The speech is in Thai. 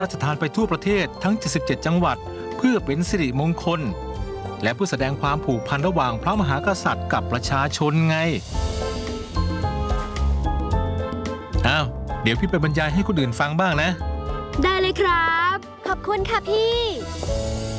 ราชทานไปทั่วประเทศทั้ง 77 จังหวัดเพื่อเป็นสิริมงคลและเพื่อแสดงความผูกพันระหว่างพระมหากษัตริย์กับประชาชนไงอ้าวเดี๋ยวพี่ไปบรรยายให้คนอื่นฟังบ้างนะได้เลยครับขอบคุณค่ะพี่